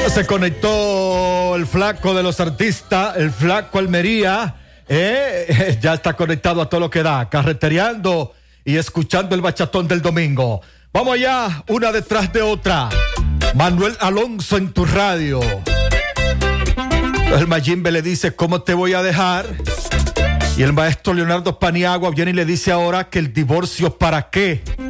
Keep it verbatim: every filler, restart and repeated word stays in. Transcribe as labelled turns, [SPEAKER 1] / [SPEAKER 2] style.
[SPEAKER 1] se conectó el flaco de los artistas, el flaco Almería, eh, ya está conectado a todo lo que da, carretereando y escuchando el bachatón del domingo. Vamos allá, una detrás de otra. Manuel Alonso en tu radio. El Mayimbe le dice, ¿cómo te voy a dejar? Y el maestro Leonardo Paniagua viene y le dice ahora que el divorcio, ¿para qué?